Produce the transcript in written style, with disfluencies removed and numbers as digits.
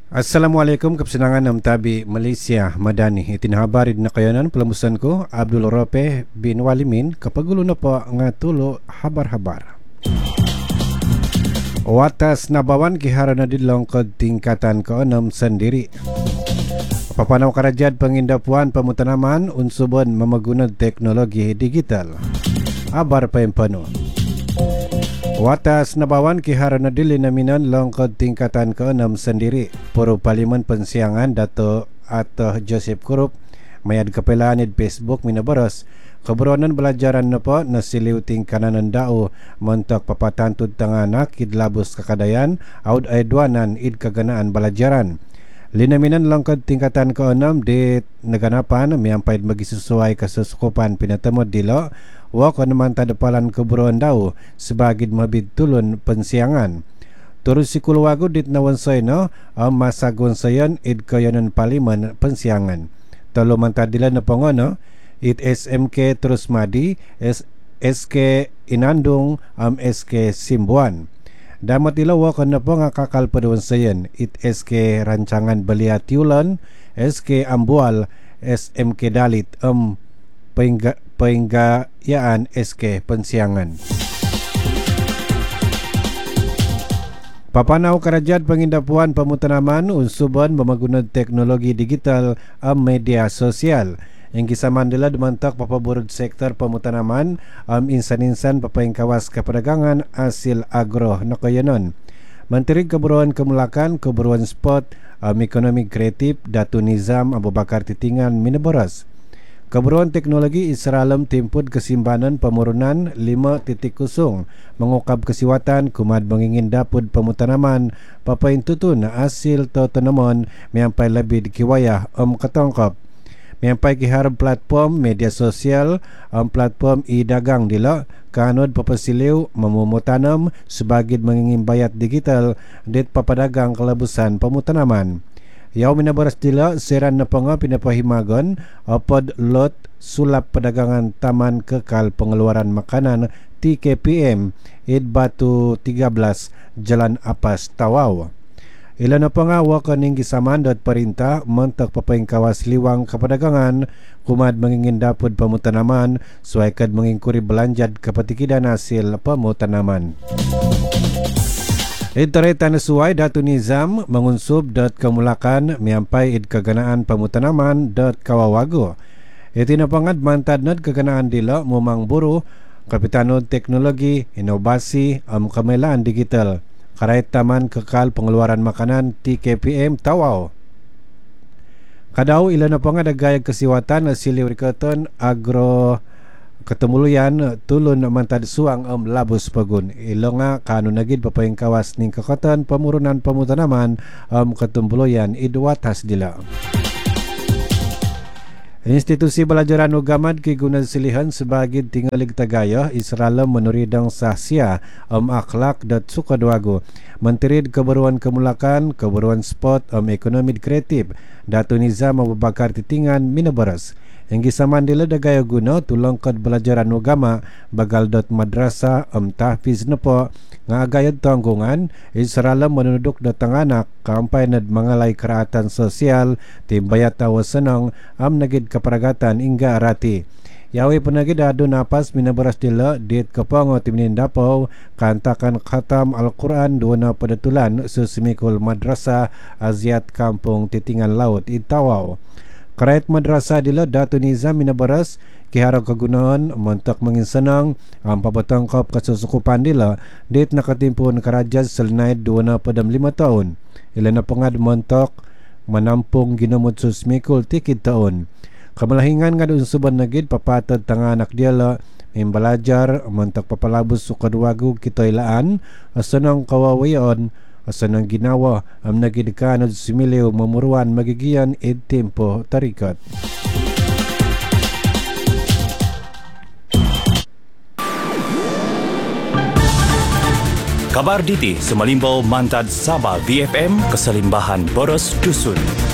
Assalamualaikum kepesenangan nam tabi Malaysia Madani itinahabarid na kayanan pelamusan ko Abdul Rope bin Walimin kapagulo na po ngatulo habar-habar. Watas nabawan kihara na dilong ke tingkatan ke-6 sendiri. Papanaw karajad pengindapuan pemutanaman unsubon memagunad teknologi digital. Abar pempano. Watas nabawan kihara na dili naminan longkod tingkatan ke-6 sendiri. Puro Parlimen Pensiangan Dato' atau Joseph Kurup mayad kapelaan id Facebook minabaros. Keburonan belajaran na po nasiliw tingkanan dao montok papatantud tanganak id labos kakadayan aud ay duanan id kaganaan belajaran. Linaminan longkod tingkatan ke-6 di naganapan miyampaid magisusuay kasusukupan pinatamod dilo wako naman tadapalan keburuan daw sebagid mabid tulun pensiangan. Turus si kuluwago dit nawansay no ang masagun sayan id kayanan Parlimen Pensiangan. Talo man tadila na pangono it SMK terus madi SK Inandung SK Simbuan. Damat ilawa kan na po nga kakal paduan sayan it SK Rancangan Baliatiulan SK Ambual SMK Dalit Penggayaan SK Pensiangan. Papanaw karajad pengindapuan pemutanaman unsuban memagunad teknologi digital media sosial. Yang kisaman dila dumantak papaburud sektor pemutanaman insan-insan papaingkawas kapadagangan asil agro nakayanon. Menteri Keburuan Kemulakan, Keburuan Sport, Ekonomi Kreatif Datu Nizam Abu Bakar Titingan minaboras. Keburuan teknologi Israelem timpud kesimbanan pemurunan 5.0 mengukap kesiwatan kumad mengingin dapud pemutanaman papain tutun asil to tanaman miampai lebih dikiwayah katongkop. Miampai kiharap platform media sosial platform i-dagang dila kanod papasiliw mamumutanam sebagid mengingin bayat digital dit papadagang kelabusan pemutanaman. Yaw minabaras dila seran na panga pinapahimagon apod lot sulap pedagangan Taman Kekal Pengeluaran Makanan TKPM id Batu 13 Jalan Apas Tawau. Ilan na panga wakaning gisaman dot perintah mentak papaingkawas liwang kapadagangan kumad mangingin dapod pamutanaman suaikad mangingkuri belanjad kapatikidan hasil pamutanaman. Intereta nasuai Datu Nizam mengunsub kemulakan miampai id kaganaan pemutanaman kawawago. Iti napangad mantad nad kaganaan dila mumang buru kapitanod teknologi inovasi kamelaan digital karait Taman Kekal Pengeluaran Makanan TKPM Tawau. Kadaw ilan na pangad agayag kesiwatan siliw rikaton agro ketemuluyan tulun mantad suang labus pagun ilonga kanu nagid papaing kawas ning kakatan pemurunan pemutanaman ketemuluyan idwatas dila. Institusi Belajaran Ugamad kigunan silihan sebagai tingalig tagaya Israel menuridang sahsia akhlak dat sukadwago. Menteri Keburuan Kemulakan, Keburuan Sport Ekonomi Kreatif Datu Nizam Abu Bakar Titingan minabaras. Yang gisaman dila dagaya guna tulongkad belajaran agama bagal dot madrasa tahfiz nepo nga agayad tanggungan Israel menuduk datang anak kampay nad mangalay keraatan sosial timbayat awasanang nagid kaparagatan ingga arati. Yawi penagid adu napas minabaras dila dit kepango timnin dapaw kantakan khatam Al-Quran duana padatulan susimikul madrasa Aziat Kampung Titingan Laut Itawau. Karait madrasa dila Datu Nizam minabaras kihara kagunaan mentak menginsanang ang papatangkap kasusukupan dila dit nakatimpun karajad selnaid 25 tahun. Ilan na pangad mentak menampung ginamot susmikul tikid taon. Kamalahingan nga doon suban nagid papatad tanganak dila mimbalajar mentak papalabos sukadwago kitoylaan asanang kawawayon asanang ginawa nagid kanod similiw mamuruan magigiyan id tempo tarikat. Kabar diti Semalimbaw Mantad Sabah VFM Keselimbahan Boros Dusun.